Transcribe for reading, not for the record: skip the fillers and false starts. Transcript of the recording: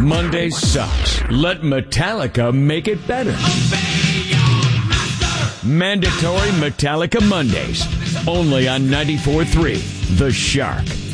Monday sucks. Let Metallica make it better. Mandatory Metallica Mondays. Only on 94.3 The Shark.